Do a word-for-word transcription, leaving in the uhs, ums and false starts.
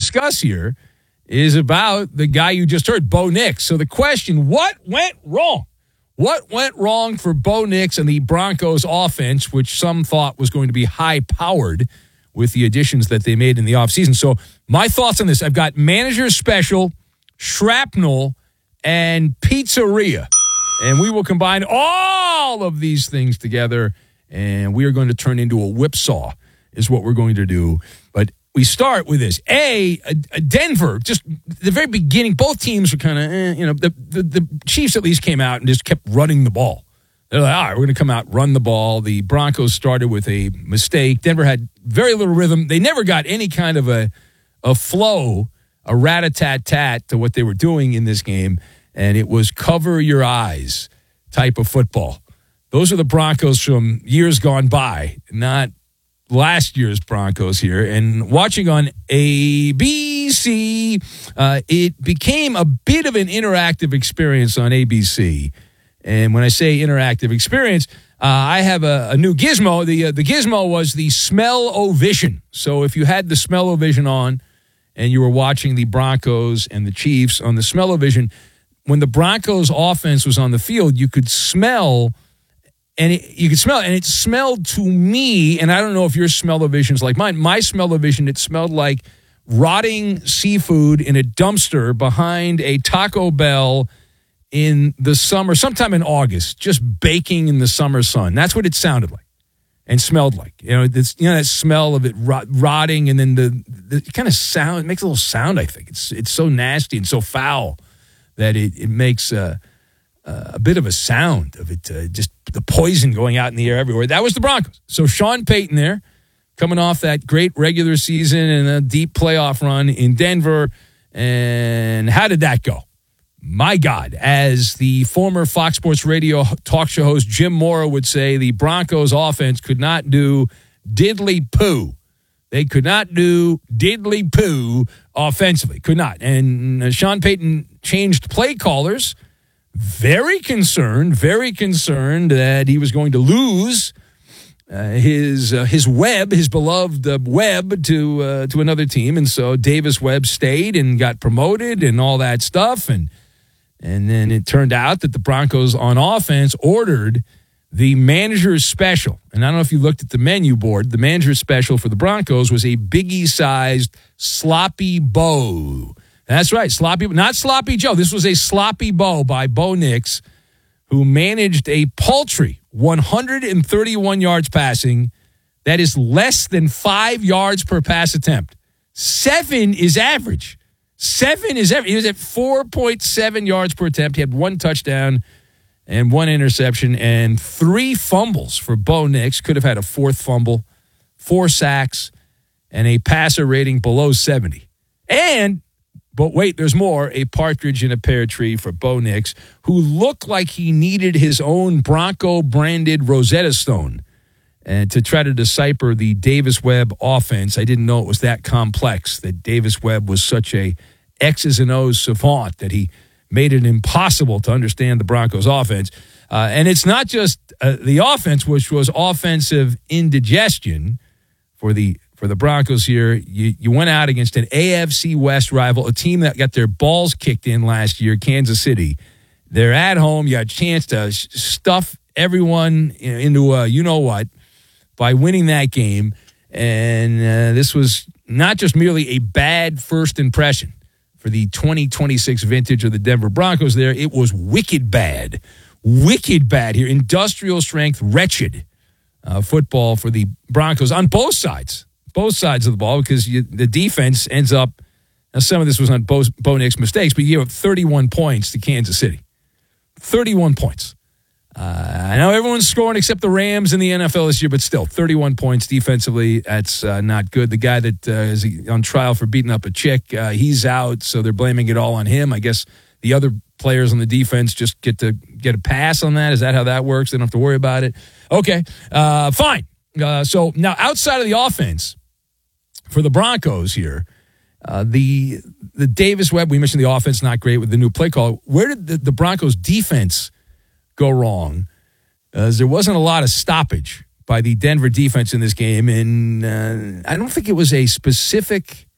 discuss here is about the guy you just heard, Bo Nix. So the question, what went wrong? What went wrong for Bo Nix and the Broncos offense, which some thought was going to be high-powered with the additions that they made in the offseason? So my thoughts on this, I've got manager special, shrapnel, and pizzeria. And we will combine all of these things together, and we are going to turn into a whipsaw is what we're going to do. But we start with this. A, a, a Denver, just the very beginning, both teams were kind of, eh, you know, the, the, the Chiefs at least came out and just kept running the ball. They're like, all right, we're going to come out, run the ball. The Broncos started with a mistake. Denver had very little rhythm. They never got any kind of a, a flow, a rat-a-tat-tat to what they were doing in this game, and it was cover your eyes type of football. Those are the Broncos from years gone by, not last year's Broncos here. And watching on A B C, uh, it became a bit of an interactive experience on A B C. And when I say interactive experience, uh, I have a, a new gizmo. The uh, the gizmo was the Smell-O-Vision. So if you had the Smell-O-Vision on and you were watching the Broncos and the Chiefs on the Smell-O-Vision, when the Broncos offense was on the field, you could smell And it, you could smell it, and it smelled to me, and I don't know if your smell-o-vision is like mine. My smell-o-vision, it smelled like rotting seafood in a dumpster behind a Taco Bell in the summer, sometime in August, just baking in the summer sun. That's what it sounded like and smelled like. You know, this, you know that smell of it rot, rotting, and then the, the kind of sound, it makes a little sound, I think. It's it's so nasty and so foul that it, it makes uh, uh, a bit of a sound of it, uh, just the poison going out in the air everywhere. That was the Broncos. So Sean Payton there, coming off that great regular season and a deep playoff run in Denver. And how did that go? My God, as the former Fox Sports Radio talk show host Jim Mora would say, the Broncos offense could not do diddly poo. They could not do diddly poo offensively. Could not. And Sean Payton changed play callers. Very concerned, very concerned that he was going to lose uh, his uh, his Webb, his beloved uh, Webb, to uh, to another team, and so Davis Webb stayed and got promoted and all that stuff, and and then it turned out that the Broncos on offense ordered the manager's special, and I don't know if you looked at the menu board. The manager's special for the Broncos was a Biggie-sized sloppy bow. That's right, sloppy, not Sloppy Joe. This was a sloppy bow by Bo Nix, who managed a paltry one hundred thirty-one yards passing. That is less than five yards per pass attempt. Seven is average. Seven is average. He was at four point seven yards per attempt. He had one touchdown and one interception and three fumbles for Bo Nix. Could have had a fourth fumble, four sacks, and a passer rating below seventy. And But wait, there's more. A partridge in a pear tree for Bo Nix, who looked like he needed his own Bronco-branded Rosetta Stone and to try to decipher the Davis Webb offense. I didn't know it was that complex, that Davis Webb was such a X's and O's savant that he made it impossible to understand the Broncos offense. Uh, and it's not just uh, the offense, which was offensive indigestion for the For the Broncos here. You, you went out against an A F C West rival, a team that got their balls kicked in last year, Kansas City. They're at home. You had a chance to stuff everyone into a you-know-what by winning that game. And uh, this was not just merely a bad first impression for the twenty twenty-six vintage of the Denver Broncos there. It was wicked bad. Wicked bad here. Industrial strength, wretched uh, football for the Broncos on both sides. Both sides of the ball, because you, the defense ends up, now some of this was on Bo, Bo Nix mistakes, but you gave up thirty-one points to Kansas City. thirty-one points. Uh, I know everyone's scoring except the Rams in the N F L this year, but still, thirty-one points defensively, that's uh, not good. The guy that uh, is on trial for beating up a chick, uh, he's out, so they're blaming it all on him. I guess the other players on the defense just get to get a pass on that. Is that how that works? They don't have to worry about it. Okay, uh, fine. Uh, so now outside of the offense, for the Broncos here, uh, the the Davis Webb, we mentioned the offense not great with the new play call. Where did the, the Broncos defense go wrong? Uh, there wasn't a lot of stoppage by the Denver defense in this game, and uh, I don't think it was a specific